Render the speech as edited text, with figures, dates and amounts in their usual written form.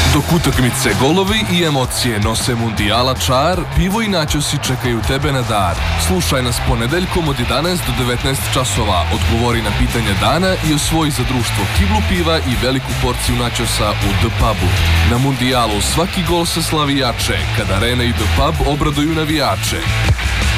Dok utakmice, golovi i emocije nose mundijala čar, pivo i načosi čekaju tebe na dar. Slušaj nas ponedeljkom od 11 do 19 časova, odgovori na pitanje dana i osvoji za društvo kiblu piva i veliku porciju načosa u The Pubu. Na mundijalu svaki gol se slavi jače, kada Arena i The Pub obraduju navijače.